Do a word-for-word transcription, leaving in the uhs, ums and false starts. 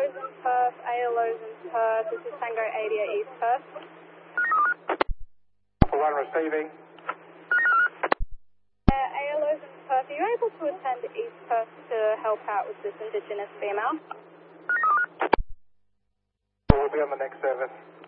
Os in Perth, A L Os in Perth. This is Tango eighty at East Perth. One receiving. Uh, A L Os in Perth, are you able to attend East Perth to help out with this Indigenous female? We'll be on the next service.